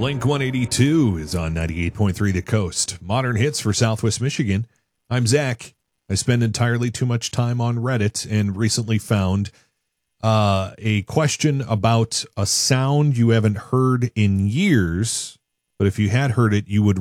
Blink 182 is on 98.3 The Coast. Modern hits for Southwest Michigan. I'm Zach. I spend entirely too much time on Reddit and recently found a question about a sound you haven't heard in years, but if you had heard it, you would